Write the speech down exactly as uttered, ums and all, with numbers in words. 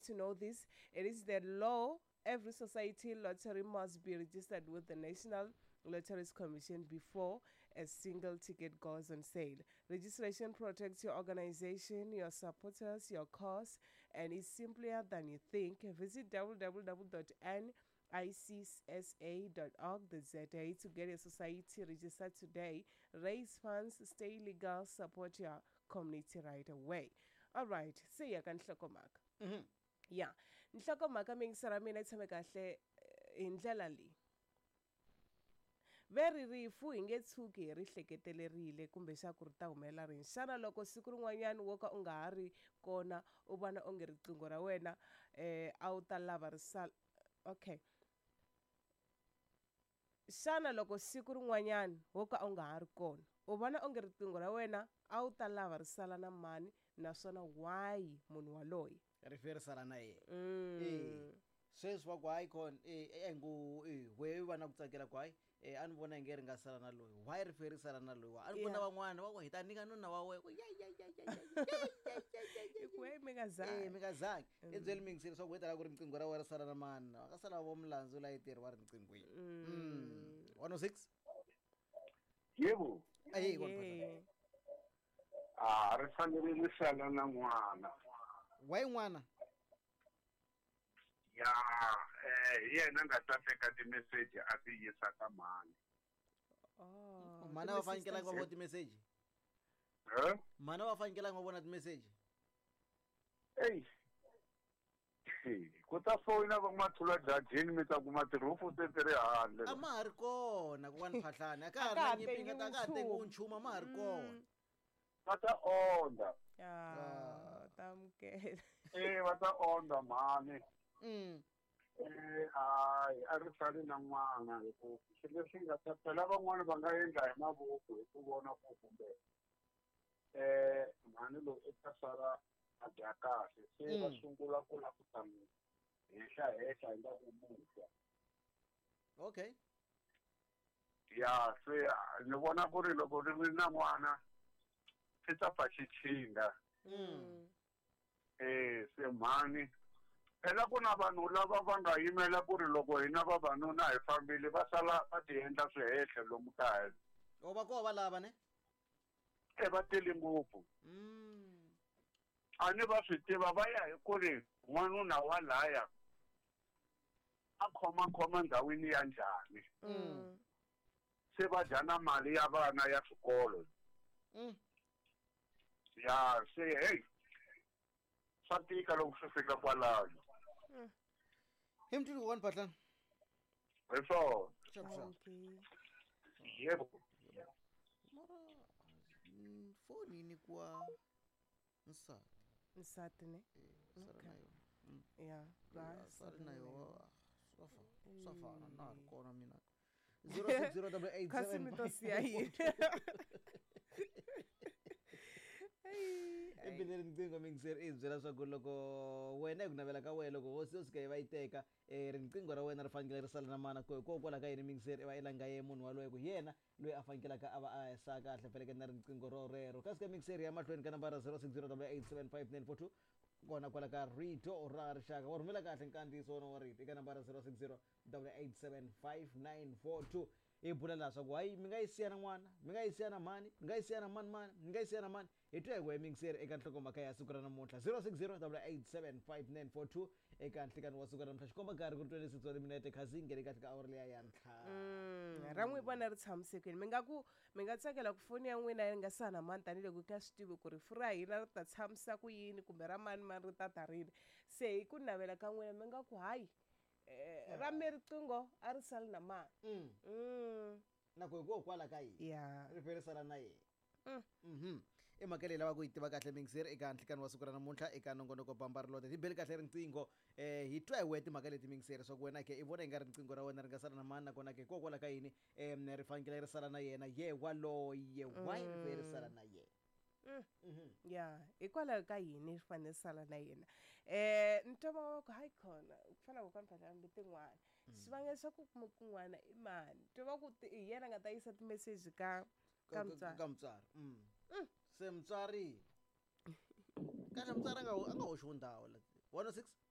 to know this. It is the law. Every society lottery must be registered with the National Lotteries Commission before a single ticket goes on sale. Registration protects your organization, your supporters, your cause, and is simpler than you think. Visit w w w dot n i c s a dot org dot z a to get your society registered today. Raise funds, stay legal, support your community right away. All right, see ya kan hlokomaka. Mhm. Yeah, nhlokomaka mingisara mina itshame kahle hi ndlela leyi. Veri rifu hi nge tshuki hi ri hleketelerile kumbe xa ku ri ta humelela rini. Xana loko siku rin'wanyana wo ka u nga ha ri kona u vona onge riqingho ra wena eh a wu ta lava ri sala okay. Xana loko siku rin'wanyana wo ka u nga ha ri kona u vona onge riqingho ra wena a wu ta lava ri sala na mani naswona why munhu waloye. Referi sala na yena. Mm. Eh sweswi va ku hayi khona eh engu eh we vana ku tsakela ku hayi eh a ni vona nge ri nga sala na loyi why referi sala na loyi wa a ni vona van'wana va ku hi ta nika nuna wa wena ya ya ya ya ya ku hey mi nga zangi eh mi nga zangi i byeli mingisile swa ku hetela ku ri riqingho ra wena sala na mani va ka sala vo mulandzu la yitirhi va ri riqinghweni. Mm one oh six yebo ayi kona ah ri fanele ri sala na n'wana why n'wana ya eh yena nga ta teka ti-message a ti yisa ka mani. Oh, mana va fanekela va vona ti-message eh mana va fanekela va vona ti-message hey ku ta fona va mathula jajini mi ta kuma tirufu te ti ri handle a ma ha ri kona kuwani phahlani a ka ha ri na nyimpi nga ta ka ha tengi unchuma ma ha ri kona va ta onda ya tamkela eh va ta onda mani. Mm. Eh ai a ri sali na n'wana hikuva swi leswi nga ta phela van'wani va nga endla hi mavoko hi ku vona ku kumbe eh mhani lowu i ta sala a dya kahle se va sungula ku la ku tsamu henhla henhla hi nga ku musa. Okay. Ya se ni vona ku ri loko ri ri na n'wana swi ta pfa xi chinga. Mm. Eh se mhani phela ku na vanhu lava va nga yimela ku ri loko hina vavanuna hi fambile va sala va ti endla swihehle lomu kaya. O va ko va lava ne? E va tele ngopfu. Mm. A ni va swi tiva va ya hi ku ri n'wanuna wa laya a khoma khoma ndhawini ya njhani. Mm. Se va dya na mali ya vana ya swikolo. Mm. Ya se hey swa tika loko swi fika kwalaho. Hi mtulu one phahlana. Hi swona. Shap shap. okay. Yebo. Mara phone ni kwa nsati. Nsati ne Sara na yo. ya Ah, Sara na yo. Swafa. Swafa na ri kona mina. kasi zero six zero eight eight seven mi to siya yini. ebile riqingho mingiseri i byela swa ku loko wena hi ku navela ka wena loko hosi yo suka yi va yi teka um riqingho ra wena ri fanekele ri sala na mana kokwalaho ka yini mingiseri i va i langa ye munhu waloye ku yena loyi a fanekelaka a va a hisa kahle fanekele na riqingho ro rero kasi ka mingiseri ya mahlweni ka nambara zero six zero eight seven five nine four two kona kwala ka rito ra rixaka wa rhumela kahle nkandziyiso wona wa rito eka nambara zero six zero eight seven five nine four two hi bula laha swa ku hayi mi nga yi siya na n'wana mi nga yi siya na mani mi nga yi siya na mani mani mi nga yi siya na mani hi twa hi ku mingiseri eka nhlokomhaka ya siku ra namuntlha zero six zero eight seven five nine four two eka nhlikani wa siku ra namuntlha xikomba nkarhi ku ri twenty-six wa timinete khasi nghene kahle ka awara leya ya ntlhanu ra n'wi vona ri tshamisekile mi nga ku mi nga tsakela ku foni ya n'wina yi nga sa na mani tanihiloko ka swi tivi ku ri furi ra hina ri ta tshamisa ku yini kumbe ra mani mani ri ta ta rini se hi ku navela ka n'wina mi nga ku hayi ra mi riqingho a ri sali na mani na ku hikokwala ka yini ya ri vhele sala na yena mhm i mhaka leyi lava ku yi tiva kahle mingiseri eka nhlikani wa siku ra namuntlha eka nongonoko bamba ri lote ti beli kahle riqingho um hi twa hi wehe timhaka leti mingiseri swa ku wena ke i vona hi nga ri riqingho ra wena ri nga sala na mani nakona ke hikokwala ka yini um ri fanekele ri sala na yena ye waloye why ri vhele ri sala na yena ya hikwalaho ka yini ri fanele sala na yena um ni twa van'wana va ku hayi khona ku fana ku kaniphalambi tin'wana swivangelo swa ku kuma kun'wana i mani twa va ku hi yena nga ta yisa timeseji ka ka mutswari ka mutswari se mutswari kahle mutswari a nga hoxiwi ndhawu one oh six